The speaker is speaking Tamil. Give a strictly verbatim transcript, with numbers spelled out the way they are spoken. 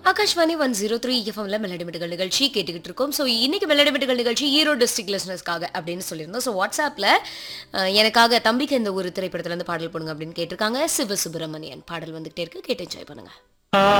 ஆகாஷ்வாணி ஒன் ஜீரோ த்ரீ எஃப்எம்ல மெலடிமெட்டுகள் நிகழ்ச்சி கேட்டுக்கிட்டு இருக்கோம். ஸோ இன்னைக்கு மெலடிமெட்டுகள் நிகழ்ச்சி ஈரோடு டிஸ்ட்ரிக்ட் லிசனர்ஸ்க்காக அப்படின்னு சொல்லியிருந்தோம். ஸோ வாட்ஸ்அப்ல அஹ், எனக்காக தம்பிக்கு இந்த ஒரு திரைப்படத்துல இருந்து பாடல் போடுங்க அப்படின்னு கேட்டிருக்காங்க. சிவசுப்பிரமணியன் பாடல் வந்துகிட்டே இருக்கு, கேட்டு என்ஜாய் பண்ணுங்க.